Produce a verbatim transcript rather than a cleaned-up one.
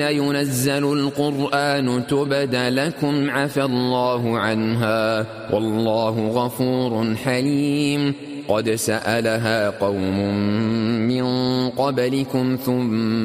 ينزل القرآن تبد لكم عفى الله عنها والله غفور حليم. قد سألها قوم من قبلكم ثم